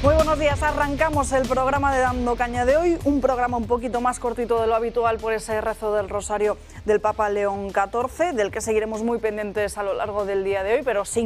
Muy buenos días, arrancamos el programa de Dando Caña de hoy, un programa un poquito más cortito de lo habitual por ese rezo del rosario del Papa León XIV, del que seguiremos muy pendientes a lo largo del día de hoy, pero sin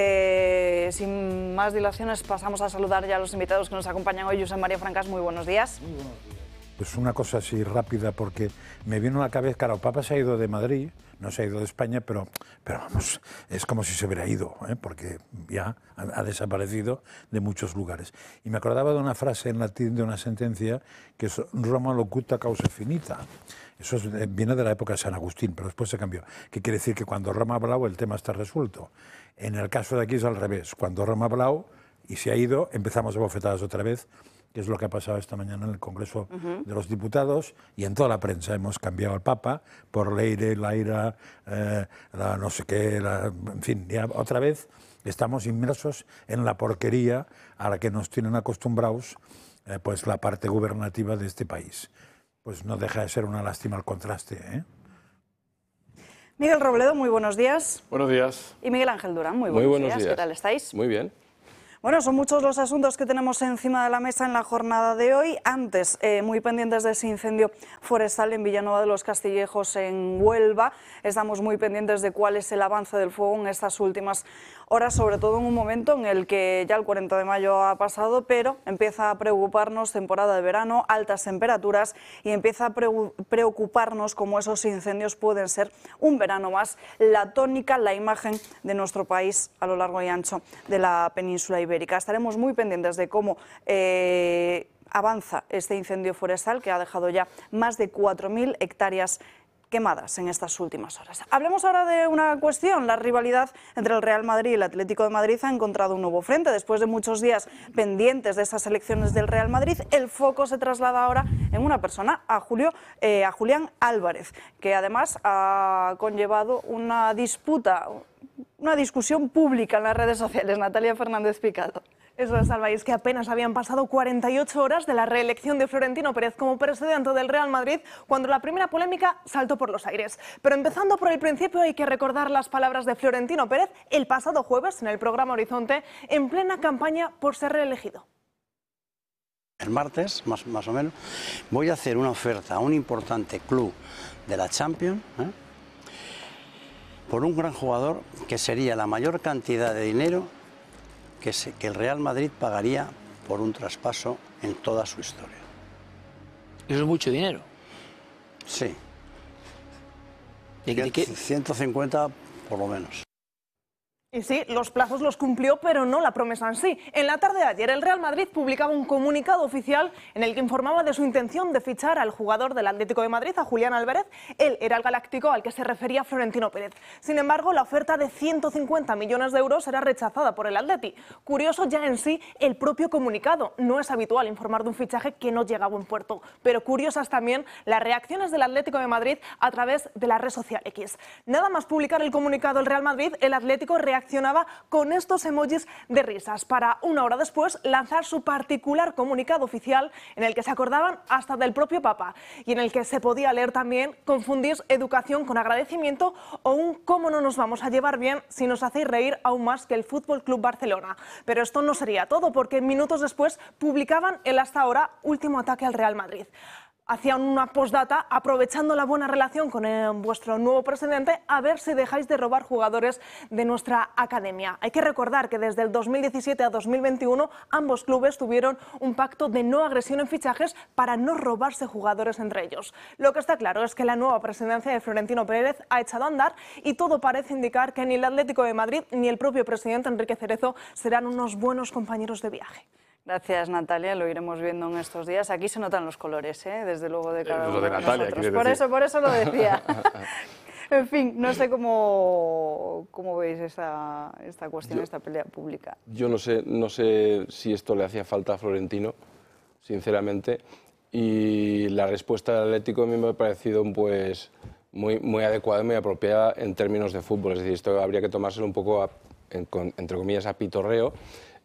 más dilaciones pasamos a saludar ya a los invitados que nos acompañan hoy. Josep María Francas, muy buenos días. Muy buenos días. Pues una cosa así rápida, porque me vino a la cabeza, claro, el Papa se ha ido de Madrid, no se ha ido de España, pero vamos, es como si se hubiera ido, porque ya ha desaparecido de muchos lugares. Y me acordaba de una frase en latín, de una sentencia, que es Roma locuta causa finita. Eso viene de la época de San Agustín, pero después se cambió. Que quiere decir que cuando Roma ha hablado, el tema está resuelto. En el caso de aquí es al revés. Cuando Roma ha hablado y se ha ido, empezamos a bofetadas otra vez, que es lo que ha pasado esta mañana en el Congreso de los Diputados y en toda la prensa. Hemos cambiado al Papa por Leire, Laira, la no sé qué, en fin, ya otra vez estamos inmersos en la porquería a la que nos tienen acostumbrados pues la parte gubernativa de este país. Pues no deja de ser una lástima el contraste, ¿eh? Miguel Robledo, muy buenos días. Buenos días. Y Miguel Ángel Durán, muy buenos buenos días. días. ¿Qué tal estáis? Muy bien. Bueno, son muchos los asuntos que tenemos encima de la mesa en la jornada de hoy. Antes, muy pendientes de ese incendio forestal en Villanueva de los Castillejos, en Huelva. Estamos muy pendientes de cuál es el avance del fuego en estas últimas horas, sobre todo en un momento en el que ya el 40 de mayo ha pasado, pero empieza a preocuparnos temporada de verano, altas temperaturas, y empieza a preocuparnos cómo esos incendios pueden ser un verano más la tónica, la imagen de nuestro país a lo largo y ancho de la península ibérica. Estaremos muy pendientes de cómo avanza este incendio forestal que ha dejado ya más de 4.000 hectáreas quemadas en estas últimas horas. Hablemos ahora de una cuestión. La rivalidad entre el Real Madrid y el Atlético de Madrid ha encontrado un nuevo frente. Después de muchos días pendientes de esas elecciones del Real Madrid, el foco se traslada ahora en una persona, a Julián Álvarez, que además ha conllevado una disputa, una discusión pública en las redes sociales. Natalia Fernández Picado. Eso es, Alba, y es que apenas habían pasado 48 horas de la reelección de Florentino Pérez como presidente del Real Madrid cuando la primera polémica saltó por los aires. Pero empezando por el principio, hay que recordar las palabras de Florentino Pérez el pasado jueves en el programa Horizonte, en plena campaña por ser reelegido. El martes, más o menos, voy a hacer una oferta a un importante club de la Champions, por un gran jugador que sería la mayor cantidad de dinero que el Real Madrid pagaría por un traspaso en toda su historia. ¿Eso es mucho dinero? Sí. ¿De qué? 150 por lo menos. Y sí, los plazos los cumplió, pero no la promesa en sí. En la tarde de ayer, el Real Madrid publicaba un comunicado oficial en el que informaba de su intención de fichar al jugador del Atlético de Madrid, a Julián Álvarez. Él era el galáctico al que se refería Florentino Pérez. Sin embargo, la oferta de 150 millones de euros era rechazada por el Atleti. Curioso ya en sí el propio comunicado. No es habitual informar de un fichaje que no llega a buen puerto, pero curiosas también las reacciones del Atlético de Madrid a través de la red social X. Nada más publicar el comunicado del Real Madrid, el Atlético reaccionaba con estos emojis de risas para una hora después lanzar su particular comunicado oficial en el que se acordaban hasta del propio Papa y en el que se podía leer también: confundís educación con agradecimiento, o un cómo no nos vamos a llevar bien si nos hacéis reír aún más que el Fútbol Club Barcelona. Pero esto no sería todo, porque minutos después publicaban el hasta ahora último ataque al Real Madrid. Hacían una postdata aprovechando la buena relación con vuestro nuevo presidente, a ver si dejáis de robar jugadores de nuestra academia. Hay que recordar que desde el 2017 a 2021 ambos clubes tuvieron un pacto de no agresión en fichajes para no robarse jugadores entre ellos. Lo que está claro es que la nueva presidencia de Florentino Pérez ha echado a andar y todo parece indicar que ni el Atlético de Madrid ni el propio presidente Enrique Cerezo serán unos buenos compañeros de viaje. Gracias, Natalia, lo iremos viendo en estos días. Aquí se notan los colores, desde luego, de cada uno de Natalia, nosotros. Por eso lo decía. En fin, no sé cómo veis esta cuestión, esta pelea pública. Yo no sé si esto le hacía falta a Florentino, sinceramente, y la respuesta del Atlético a mí me ha parecido pues muy adecuada y muy apropiada en términos de fútbol. Es decir, esto habría que tomárselo un poco, entre comillas, a pitorreo.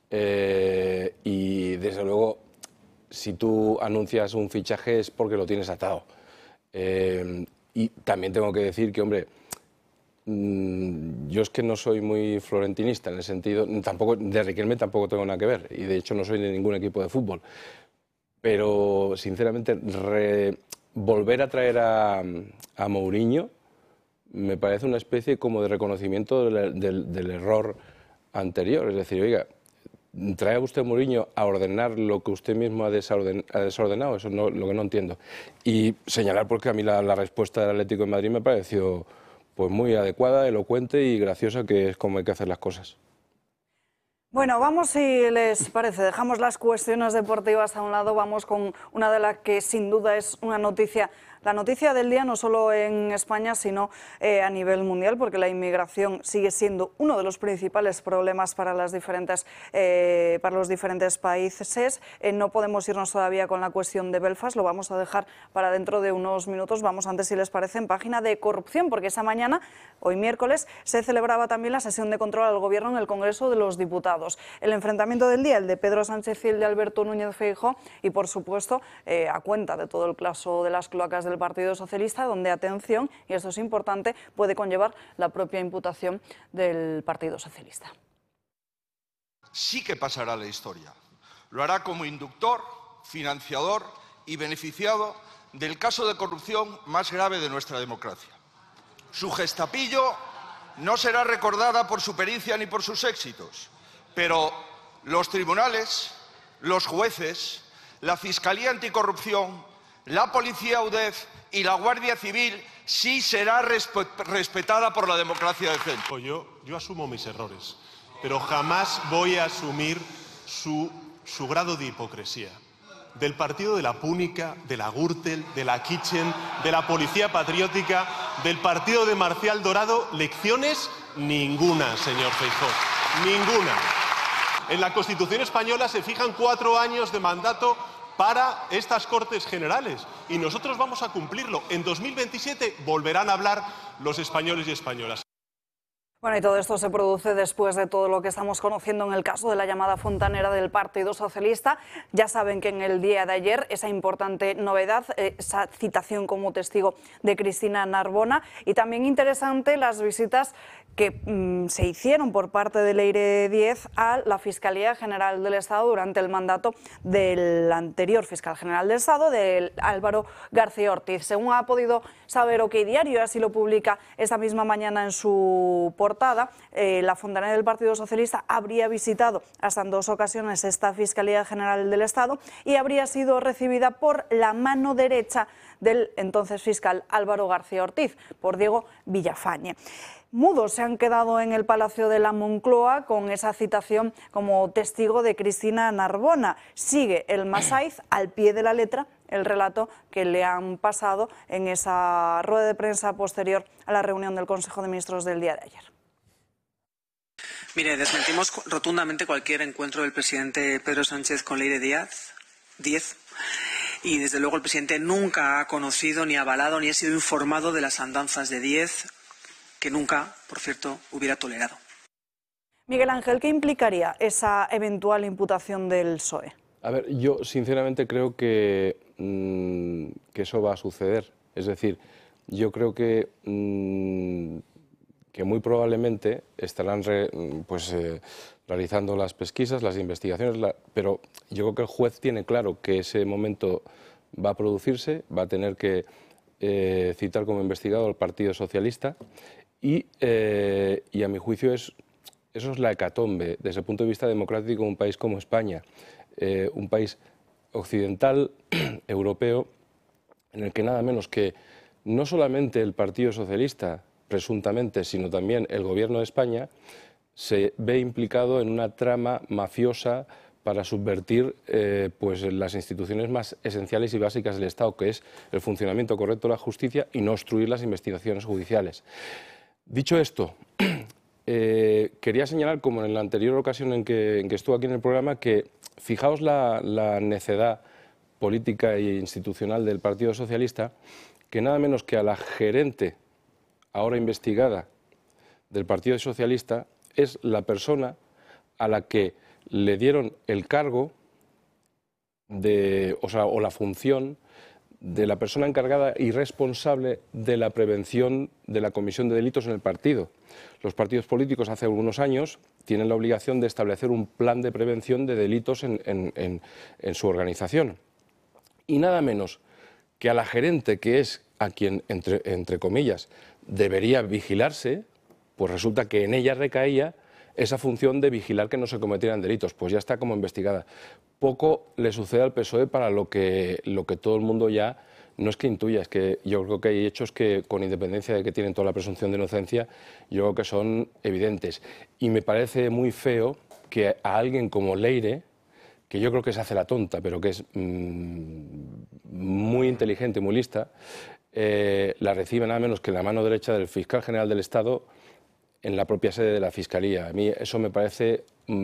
Y desde luego, si tú anuncias un fichaje es porque lo tienes atado. Y también tengo que decir que, hombre, yo es que no soy muy florentinista en el sentido, tampoco de Riquelme tampoco tengo nada que ver, y de hecho no soy de ningún equipo de fútbol. Pero, sinceramente, volver a traer a Mourinho me parece una especie como de reconocimiento del error anterior. Es decir, oiga, trae a usted Mourinho a ordenar lo que usted mismo ha desordenado, eso es lo que no entiendo. Y señalar porque a mí la respuesta del Atlético de Madrid me pareció pues muy adecuada, elocuente y graciosa, que es como hay que hacer las cosas. Bueno, vamos, si les parece, dejamos las cuestiones deportivas a un lado, vamos con una de las que sin duda es una noticia, la noticia del día no solo en España, sino a nivel mundial, porque la inmigración sigue siendo uno de los principales problemas para los diferentes países. No podemos irnos todavía con la cuestión de Belfast, lo vamos a dejar para dentro de unos minutos. Vamos antes, si les parece, en página de corrupción, porque esa mañana, hoy miércoles, se celebraba también la sesión de control al Gobierno en el Congreso de los Diputados. El enfrentamiento del día, el de Pedro Sánchez y el de Alberto Núñez Feijóo, y por supuesto a cuenta de todo el caso de las cloacas del Partido Socialista, donde, atención, y esto es importante, puede conllevar la propia imputación del Partido Socialista. Sí que pasará a la historia. Lo hará como inductor, financiador y beneficiado del caso de corrupción más grave de nuestra democracia. Su gestapillo no será recordada por su pericia ni por sus éxitos, pero los tribunales, los jueces, la Fiscalía Anticorrupción, la Policía UDEF y la Guardia Civil sí será respetada por la democracia decente. Yo asumo mis errores, pero jamás voy a asumir su grado de hipocresía. Del partido de la Púnica, de la Gürtel, de la Kitchen, de la Policía Patriótica, del partido de Marcial Dorado, lecciones ninguna, señor Feijóo, ninguna. En la Constitución española se fijan 4 años de mandato para estas Cortes Generales y nosotros vamos a cumplirlo. En 2027 volverán a hablar los españoles y españolas. Bueno, y todo esto se produce después de todo lo que estamos conociendo en el caso de la llamada fontanera del Partido Socialista. Ya saben que en el día de ayer esa importante novedad, esa citación como testigo de Cristina Narbona, y también interesante las visitas que se hicieron por parte de Leire Díez a la Fiscalía General del Estado durante el mandato del anterior fiscal general del Estado, de Álvaro García Ortiz. Según ha podido saber OK Diario, así lo publica esta misma mañana en su portada, la fontanera del Partido Socialista habría visitado hasta en 2 ocasiones esta Fiscalía General del Estado y habría sido recibida por la mano derecha del entonces fiscal Álvaro García Ortiz, por Diego Villafañe. Mudos se han quedado en el Palacio de la Moncloa con esa citación como testigo de Cristina Narbona. Sigue el Masaiz al pie de la letra el relato que le han pasado en esa rueda de prensa posterior a la reunión del Consejo de Ministros del día de ayer. Mire, desmentimos rotundamente cualquier encuentro del presidente Pedro Sánchez con Leire Díez. Y desde luego el presidente nunca ha conocido, ni avalado, ni ha sido informado de las andanzas de Díez, que nunca, por cierto, hubiera tolerado. Miguel Ángel, ¿qué implicaría esa eventual imputación del PSOE? A ver, yo sinceramente creo que eso va a suceder. Es decir, yo creo que muy probablemente estarán realizando las pesquisas, las investigaciones, pero yo creo que el juez tiene claro que ese momento va a producirse, va a tener que citar como investigado al Partido Socialista y a mi juicio eso es la hecatombe desde el punto de vista democrático de un país como España, un país occidental, europeo, en el que nada menos que no solamente el Partido Socialista, presuntamente, sino también el Gobierno de España, se ve implicado en una trama mafiosa para subvertir las instituciones más esenciales y básicas del Estado, que es el funcionamiento correcto de la justicia y no obstruir las investigaciones judiciales. Dicho esto, quería señalar, como en la anterior ocasión en que estuve aquí en el programa, que fijaos la necedad política e institucional del Partido Socialista, que nada menos que a la gerente, ahora investigada, del Partido Socialista, es la persona a la que le dieron el cargo o la función de la persona encargada y responsable de la prevención de la comisión de delitos en el partido. Los partidos políticos hace algunos años tienen la obligación de establecer un plan de prevención de delitos en su organización. Y nada menos que a la gerente, que es a quien, entre comillas, debería vigilarse, pues resulta que en ella recaía esa función de vigilar que no se cometieran delitos, pues ya está como investigada. Poco le sucede al PSOE para lo que todo el mundo ya, no es que intuya, es que yo creo que hay hechos que, con independencia de que tienen toda la presunción de inocencia, yo creo que son evidentes. Y me parece muy feo que a alguien como Leire, que yo creo que se hace la tonta, pero que es muy inteligente, muy lista, la recibe nada menos que en la mano derecha del fiscal general del Estado en la propia sede de la Fiscalía. A mí eso me parece...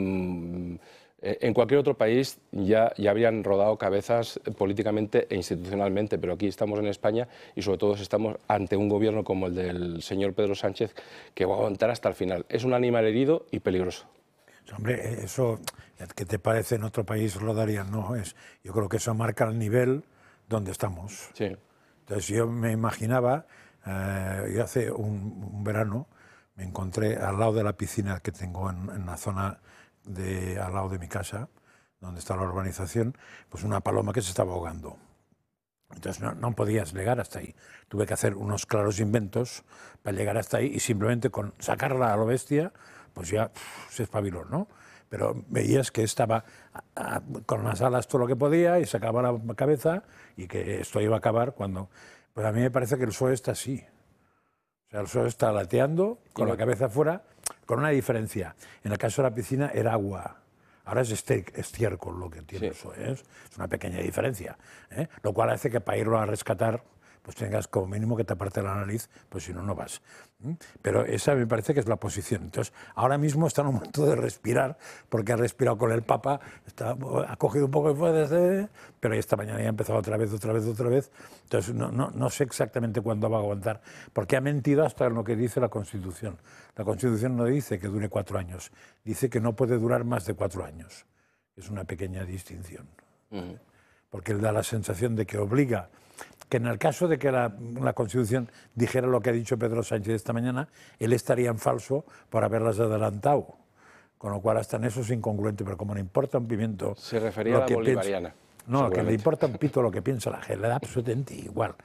en cualquier otro país ya habrían rodado cabezas políticamente e institucionalmente, pero aquí estamos en España y sobre todo estamos ante un gobierno como el del señor Pedro Sánchez, que va a aguantar hasta el final. Es un animal herido y peligroso. Hombre, eso que te parece en otro país rodaría, no es. Yo creo que eso marca el nivel donde estamos. Sí. Entonces yo me imaginaba, yo hace un verano me encontré al lado de la piscina que tengo en la zona al lado de mi casa, donde está la urbanización, pues una paloma que se estaba ahogando. Entonces no podías llegar hasta ahí. Tuve que hacer unos claros inventos para llegar hasta ahí y simplemente con sacarla a lo bestia, pues ya se espabiló, ¿no? Pero veías que estaba con las alas todo lo que podía y sacaba la cabeza y que esto iba a acabar cuando... Pues a mí me parece que el PSOE está así. O sea, el PSOE está lateando con la cabeza fuera, con una diferencia. En el caso de la piscina era agua. Ahora es estiércol lo que tiene el PSOE. Es una pequeña diferencia. Lo cual hace que para irlo a rescatar pues tengas como mínimo que taparte la nariz, pues si no, no vas. Pero esa me parece que es la posición. Entonces, ahora mismo está en un momento de respirar, porque ha respirado con el Papa, ha cogido un poco de fuerza, pero esta mañana ya ha empezado otra vez. Entonces, no sé exactamente cuándo va a aguantar, porque ha mentido hasta en lo que dice la Constitución. La Constitución no dice que dure 4 años, dice que no puede durar más de 4 años. Es una pequeña distinción. Porque él da la sensación de que obliga, que en el caso de que la Constitución dijera lo que ha dicho Pedro Sánchez esta mañana, él estaría en falso por haberlas adelantado. Con lo cual hasta en eso es incongruente, pero como le importa un pimiento... Se refería a la bolivariana. No, que le importa un pito lo que piensa la gente, le da absolutamente igual.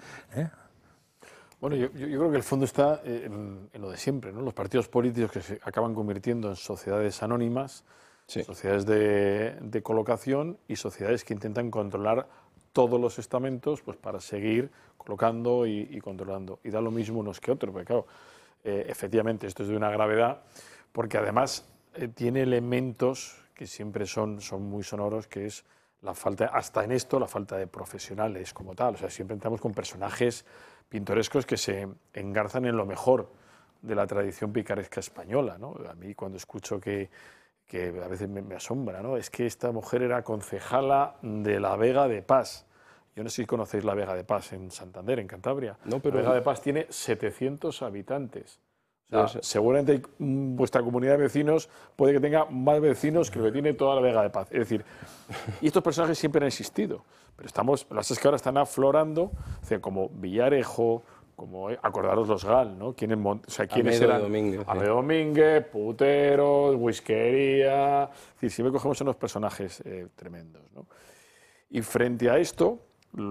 Bueno, yo creo que el fondo está en lo de siempre, ¿no? Los partidos políticos que se acaban convirtiendo en sociedades anónimas, sociedades de colocación y sociedades que intentan controlar todos los estamentos pues, para seguir colocando y controlando. Y da lo mismo unos que otros, porque claro, efectivamente esto es de una gravedad, porque además tiene elementos que siempre son muy sonoros, que es la falta, hasta en esto, la falta de profesionales como tal. O sea, siempre entramos con personajes pintorescos que se engarzan en lo mejor de la tradición picaresca española, ¿no? A mí cuando escucho que a veces me asombra, ¿no? Es que esta mujer era concejala de la Vega de Pas. Yo no sé si conocéis la Vega de Pas en Santander, en Cantabria. No, pero... La Vega de Pas tiene 700 habitantes. O sea, seguramente vuestra comunidad de vecinos puede que tenga más vecinos que lo que tiene toda la Vega de Paz. Es decir, y estos personajes siempre han existido, pero las es que ahora están aflorando, o sea, como Villarejo, como acordaros los GAL, ¿no? ¿Quiénes eran? Amedo Domínguez, puteros, whiskería. Es decir, siempre cogemos unos personajes tremendos, ¿no? Y frente a esto,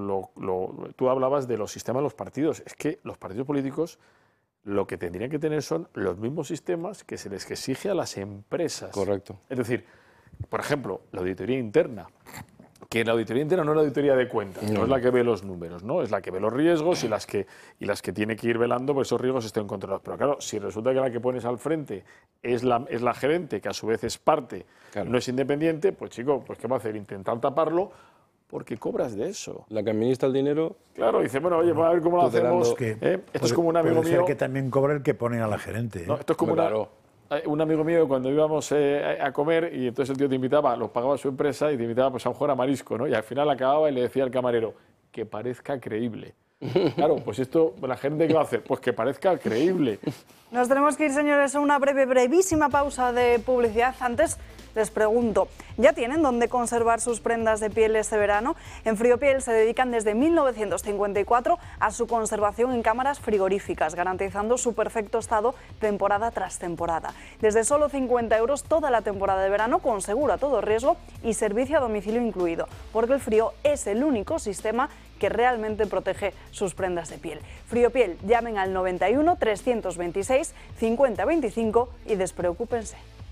tú hablabas de los sistemas de los partidos. Es que los partidos políticos lo que tendrían que tener son los mismos sistemas que se les exige a las empresas. Correcto. Es decir, por ejemplo, la auditoría interna. Que la auditoría interna no es la auditoría de cuentas, no es la que ve los números, ¿no? Es la que ve los riesgos y las que tiene que ir velando pues esos riesgos estén controlados. Pero claro, si resulta que la que pones al frente es la gerente, que a su vez es parte, no es independiente, pues chico, pues ¿qué va a hacer? Intentar taparlo porque cobras de eso. La que administra el dinero... Claro, dice, bueno, oye, vamos a ver cómo lo hacemos. Esto es como un amigo mío... que también cobra el que pone a la gerente. No, esto es como un amigo mío cuando íbamos a comer y entonces el tío te invitaba, lo pagaba su empresa y te invitaba pues, a un juego a marisco, ¿no? Y al final acababa y le decía al camarero que parezca creíble. Claro, pues esto, la gente ¿qué va a hacer? Pues que parezca creíble. Nos tenemos que ir, señores, a una brevísima pausa de publicidad. Antes, Les pregunto, ¿ya tienen dónde conservar sus prendas de piel este verano? En Friopiel se dedican desde 1954 a su conservación en cámaras frigoríficas, garantizando su perfecto estado temporada tras temporada. Desde solo 50 € toda la temporada de verano, con seguro a todo riesgo y servicio a domicilio incluido, porque el frío es el único sistema que realmente protege sus prendas de piel. Friopiel, llamen al 91 326 50 25 y despreocúpense.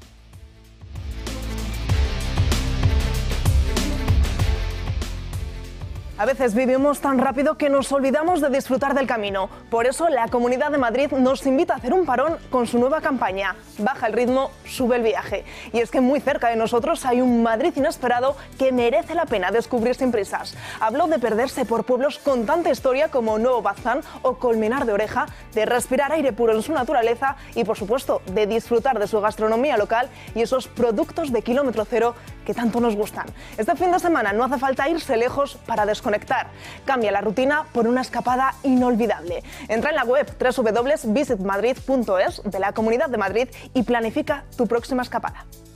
A veces vivimos tan rápido que nos olvidamos de disfrutar del camino. Por eso la Comunidad de Madrid nos invita a hacer un parón con su nueva campaña. Baja el ritmo, sube el viaje. Y es que muy cerca de nosotros hay un Madrid inesperado que merece la pena descubrir sin prisas. Hablo de perderse por pueblos con tanta historia como Nuevo Baztán o Colmenar de Oreja, de respirar aire puro en su naturaleza y, por supuesto, de disfrutar de su gastronomía local y esos productos de kilómetro cero que tanto nos gustan. Este fin de semana no hace falta irse lejos para desconectar. Cambia la rutina por una escapada inolvidable. Entra en la web www.visitmadrid.es de la Comunidad de Madrid y planifica tu próxima escapada.